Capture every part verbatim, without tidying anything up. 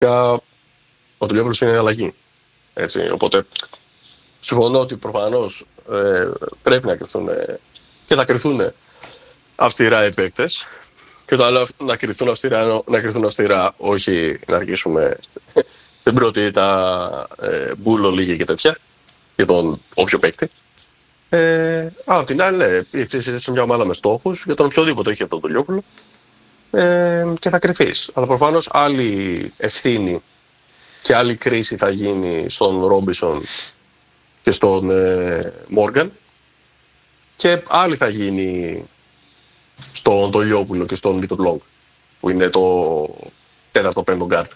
ο Τολιόπουλος είναι αλλαγή. Έτσι, οπότε συμφωνώ ότι προφανώς ε, πρέπει να κρυθούν ε, και θα κρυθούν αυστηρά οι παίκτες. Και το άλλο να κρυθούν αυστηρά, να κρυθούν αυστηρά, όχι να αρχίσουμε στην πρώτη ήττα ε, μπούλο λίγη και τέτοια για τον όποιο παίκτη. Ε, αλλά απ' την άλλη, ναι, είσαι σε μια ομάδα με στόχους για τον οποιοδήποτε έχει από τον Τολιόπουλο ε, και θα κρυθείς. Αλλά προφανώς άλλη ευθύνη και άλλη κρίση θα γίνει στον Ρόμπινσον και στον Μόργαν ε, και άλλη θα γίνει στον Τολιόπουλο και στον Βίτορ Λόγκ που είναι το τέταρτο πέμπτο γκάρτ.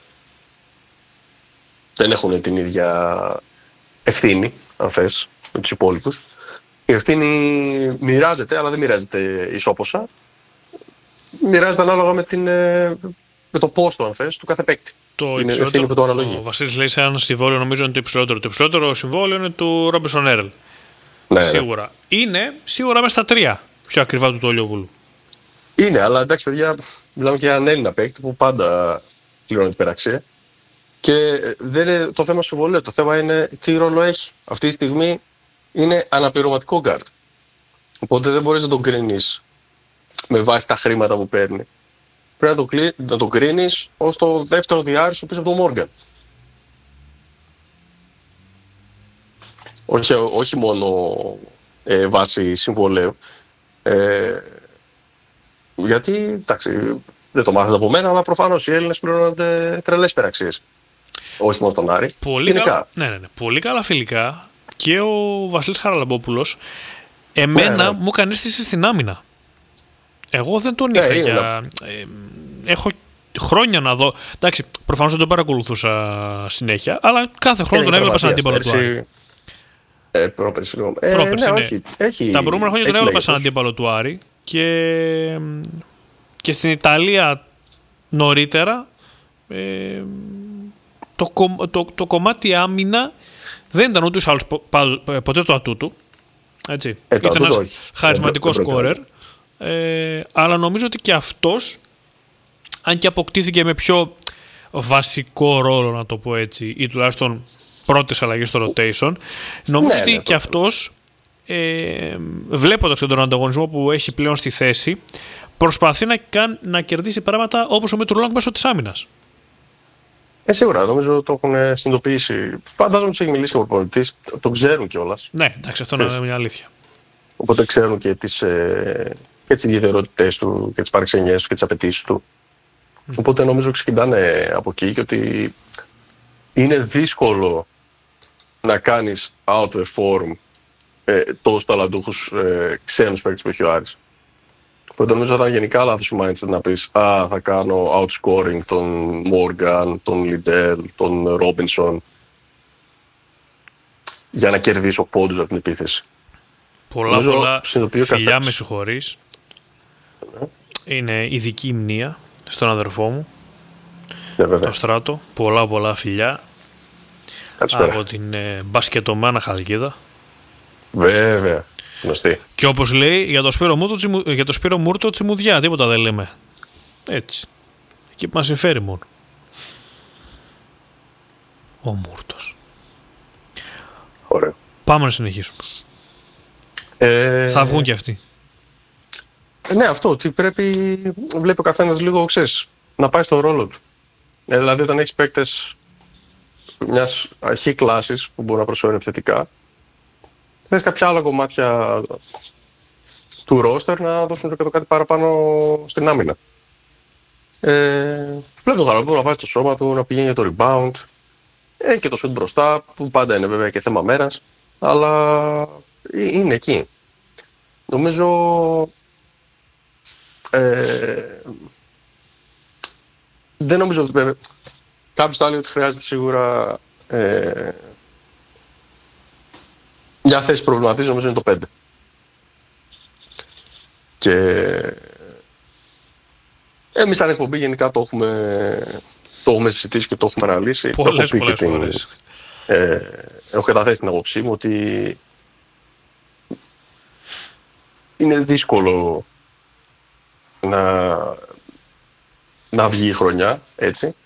Δεν έχουν την ίδια ευθύνη, αν θες, με τους υπόλοιπους. Η ευθύνη μοιράζεται, αλλά δεν μοιράζεται ισόποσα. Μοιράζεται ανάλογα με, την, με το πόστο, αν θες, του κάθε παίκτη. Το την ευθύνη που το αναλογεί. Ο Βασίλης λέει σε ένα συμβόλαιο, νομίζω είναι το υψηλότερο. Το υψηλότερο συμβόλαιο είναι του Ρόμπινσον Έρλ. Ναι, σίγουρα. Ναι. Είναι σίγουρα μέσα στα τρία πιο ακριβά του Τολιόπουλου. Είναι, αλλά εντάξει, παιδιά, μιλάμε και για έναν Έλληνα παίκτη που πάντα πληρώνει την υπεραξία. Και δεν είναι το θέμα συμβολέου. Το θέμα είναι τι ρόλο έχει. Αυτή τη στιγμή είναι αναπληρωματικό γκάρτ. Οπότε δεν μπορείς να τον κρίνεις με βάση τα χρήματα που παίρνει. Πρέπει να τον, να τον κρίνεις ως το δεύτερο διάρισο πίσω από τον Μόργαν. Όχι, όχι μόνο ε, βάση συμβολέου. Ε, γιατί, εντάξει, δεν το μάθετε από μένα, αλλά προφανώς οι Έλληνες πληρώνονται τρελές υπεραξίες. Όχι μόνο στον Άρη. Πολύ, κα... ναι, ναι, ναι. Πολύ καλά φιλικά. Και ο Βασίλης Χαραλαμπόπουλος εμένα ναι, ναι. μου έκανε αίσθηση στην άμυνα. Εγώ δεν τον είχα ναι, για... Ε, έχω χρόνια να δω. Εντάξει, προφανώς δεν τον παρακολουθούσα συνέχεια, αλλά κάθε χρόνο τον έβλεπα σαν αντίπαλο του Άρη. Ε, πρόπερση, ε, πρόπερση, ναι, ναι. Όχι. Έχει, τα προηγούμενα χρόνια τον έβλεπα σαν αντίπαλο του Άρη και, και στην Ιταλία νωρίτερα ε, το, το, το, το κομμάτι άμυνα δεν ήταν ούτε άλλος ποτέ το ατού του. Έτσι. Ε, ήταν ένας χαρισματικός σκόρερ. Ε, αλλά νομίζω ότι και αυτός, αν και αποκτήθηκε με πιο βασικό ρόλο, να το πω έτσι, ή τουλάχιστον πρώτες αλλαγές στο rotation, νομίζω ναι, ότι ναι, και αυτός, ε, βλέποντας και τον ανταγωνισμό που έχει πλέον στη θέση, προσπαθεί να, καν, να κερδίσει πράγματα όπως ο Μήτρου Λόγκ μέσω της άμυνας. Ε, σίγουρα, νομίζω το έχουν συνειδητοποιήσει. Φαντάζομαι τους έχει μιλήσει και ο προπονητής, το ξέρουν κιόλας. Ναι, εντάξει, αυτό είναι μια αλήθεια. Οπότε ξέρουν και τις, ε, και τις ιδιαιτερότητες του και τις παρεξενιές του και τις απαιτήσεις του. Mm. Οπότε νομίζω ξεκινάνε από εκεί και ότι είναι δύσκολο να κάνεις outperform ε, τόσους ταλαντούχους ε, ξένους παίκτες που έχει ο Άρης. Οπότε νομίζω θα ήταν γενικά λάθος σου mindset να πεις «Α, θα κάνω outscoring τον Morgan, τον Liddell, τον Robinson για να κερδίσω πόντους από την επίθεση». Πολλά νομίζω, πολλά φιλιά, με συγχωρείς. Ναι. Είναι ειδική μνήα στον αδερφό μου, ναι, το Στράτο. Πολλά πολλά φιλιά. Καλησπέρα. Από την ε, μπασκετομάνα Χαλκίδα. Βέβαια. Γνωστή. Και όπως λέει για το Σπύρο Μούρτο, τσιμου, για το Σπύρο Μούρτο τσιμουδιά, τίποτα δεν λέμε. Έτσι. Εκεί που μας συμφέρει μόνο. Ο Μούρτος. Ωραίο. Πάμε να συνεχίσουμε. Ε... Θα βγουν και αυτοί. Ε, ναι, αυτό. Ότι πρέπει, βλέπει ο καθένας λίγο, ξέρεις, να πάει στο ρόλο του. Ε, δηλαδή, όταν έχεις παίκτες μιας αρχή κλάσης που μπορούν να προσφέρουν επιθετικά, θες κάποια άλλα κομμάτια του ρόστερ να δώσουν και το κάτι παραπάνω στην άμυνα. Ε, βλέπει το Χαραλαμπόπουλο να βάζει το σώμα του, να πηγαίνει για το rebound. Έχει και το shoot μπροστά, που πάντα είναι βέβαια και θέμα μέρας, αλλά είναι εκεί. Νομίζω ε, δεν νομίζω ότι βέβαια, κάποιος θα λέει ότι χρειάζεται σίγουρα ε, μια θέση προβληματίζει, νομίζω είναι το πέντε. Και εμείς σαν εκπομπή γενικά το έχουμε, το έχουμε συζητήσει και το έχουμε αναλύσει. Πολλές, έχω, πολλές την, φορές. Ε, έχω καταθέσει την άποψή μου ότι είναι δύσκολο να, να βγει η χρονιά, έτσι.